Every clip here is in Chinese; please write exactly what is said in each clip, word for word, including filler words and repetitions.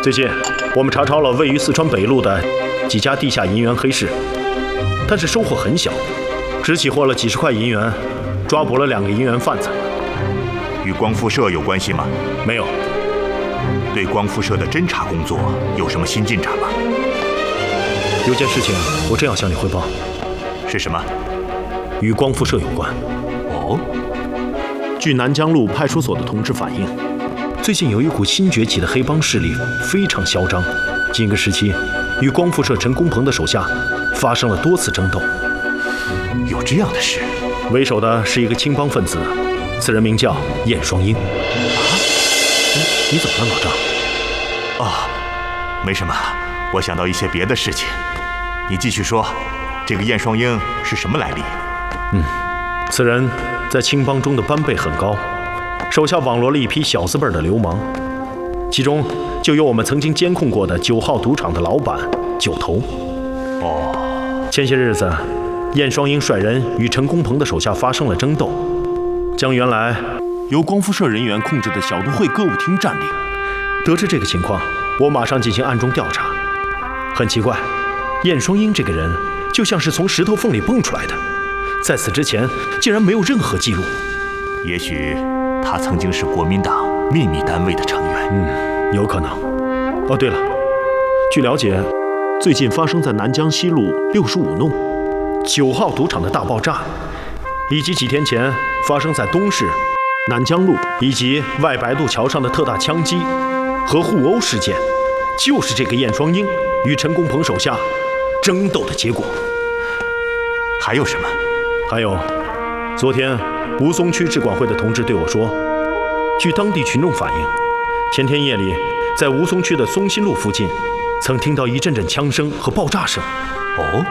最近我们查抄了位于四川北路的几家地下银元黑市，但是收获很小，只起获了几十块银元，抓捕了两个银元贩子。 与光复社有关系吗？ 没有。 对光复社的侦查工作有什么新进展吗？ 有件事情我正要向你汇报。 是什么？ 与光复社有关。 哦。 据南江路派出所的同志反映，最近有一股新崛起的黑帮势力非常嚣张，近个时期与光复社陈公鹏的手下发生了多次争斗。 有这样的事？ 为首的是一个青帮分子，此人名叫燕双英。啊？你怎么了，老张？ 哦，没什么，我想到一些别的事情。你继续说，这个燕双英是什么来历？ 嗯，此人在青帮中的班辈很高，手下网罗了一批小字辈的流氓，其中就有我们曾经监控过的九号赌场的老板九头。 哦， 前些日子，燕双英率人与陈公鹏的手下发生了争斗，将原来由光复社人员控制的小都会歌舞厅占领。得知这个情况，我马上进行暗中调查。很奇怪，燕双英这个人就像是从石头缝里蹦出来的，在此之前竟然没有任何记录。 也许他曾经是国民党秘密单位的成员。 嗯，有可能。哦，对了，据了解，最近发生在南江西路六十五弄九号赌场的大爆炸，以及几天前发生在东市南江路以及外白渡桥上的特大枪击和互殴事件，就是这个燕双英与陈公鹏手下争斗的结果。 还有什么？ 还有，昨天吴淞区治管会的同志对我说，据当地群众反映，前天夜里在吴淞区的松新路附近曾听到一阵阵枪声和爆炸声。 哦。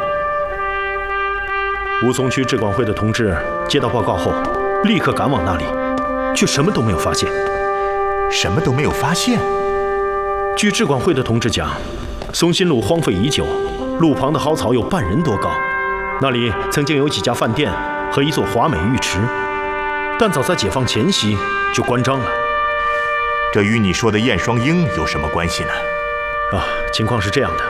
吴淞区治管会的同志接到报告后，立刻赶往那里，却什么都没有发现。 什么都没有发现？ 据治管会的同志讲，松新路荒废已久，路旁的蒿草有半人多高，那里曾经有几家饭店和一座华美浴池，但早在解放前夕就关张了。 这与你说的燕双英有什么关系呢？ 啊，情况是这样的，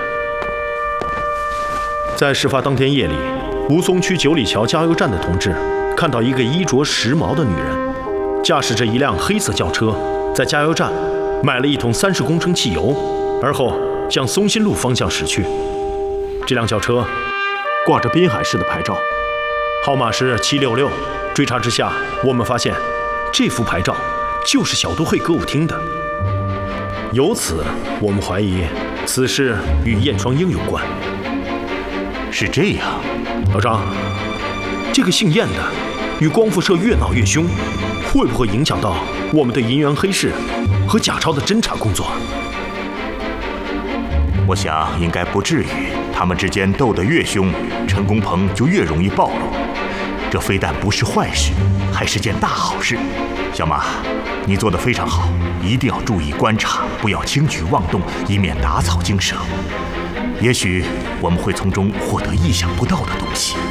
在事发当天夜里，吴淞区九里桥加油站的同志看到一个衣着时髦的女人，驾驶着一辆黑色轿车，在加油站买了一桶三十公升汽油，而后向松新路方向驶去。这辆轿车挂着滨海市的牌照，号码是七六六。追查之下，我们发现这幅牌照就是小都会歌舞厅的。由此，我们怀疑此事与燕双英有关。 是这样， 老张，这个姓燕的与光复社越闹越凶，会不会影响到我们对银元黑市和假钞的侦查工作？ 我想应该不至于，他们之间斗得越凶，陈公鹏就越容易暴露。这非但不是坏事，还是件大好事。小马，你做得非常好，一定要注意观察，不要轻举妄动，以免打草惊蛇。也许我们会从中获得意想不到的东西。